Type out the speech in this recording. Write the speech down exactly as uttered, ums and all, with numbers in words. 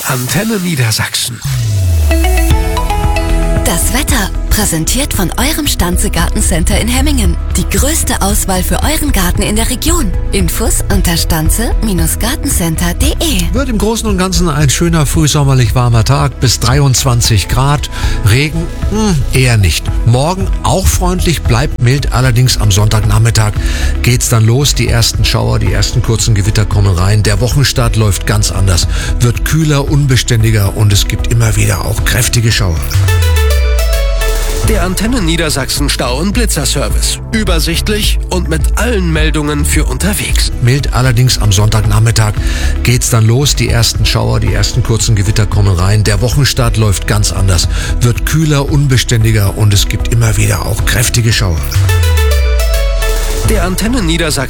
Antenne Niedersachsen. Das Wetter, präsentiert von eurem Stanze Gartencenter in Hemmingen. Die größte Auswahl für euren Garten in der Region. Infos unter stanze Gartencenter punkt de. Wird im Großen und Ganzen ein schöner frühsommerlich warmer Tag bis dreiundzwanzig Grad. Regen hm, eher nicht. Morgen auch freundlich, bleibt mild. Allerdings am Sonntagnachmittag geht's dann los. Die ersten Schauer, die ersten kurzen Gewitter kommen rein. Der Wochenstart läuft ganz anders. Wird kühler, unbeständiger und es gibt immer wieder auch kräftige Schauer. Der Antenne Niedersachsen Stau- und Blitzerservice. Übersichtlich und mit allen Meldungen für unterwegs. Mild, allerdings am Sonntagnachmittag geht's dann los. Die ersten Schauer, die ersten kurzen Gewitter kommen rein. Der Wochenstart läuft ganz anders. Wird kühler, unbeständiger und es gibt immer wieder auch kräftige Schauer. Der Antenne Niedersachsen